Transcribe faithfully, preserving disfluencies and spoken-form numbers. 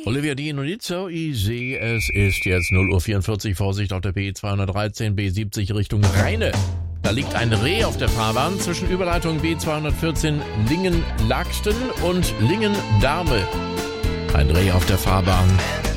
Olivia Di Nunizio, easy. Es ist jetzt null Uhr vierundvierzig. Vorsicht auf der B zweihundertdreizehn, B siebzig Richtung Rheine. Da liegt ein Reh auf der Fahrbahn zwischen Überleitung B zweihundertvierzehn Lingen-Lagsten und Lingen-Dahme. Ein Reh auf der Fahrbahn.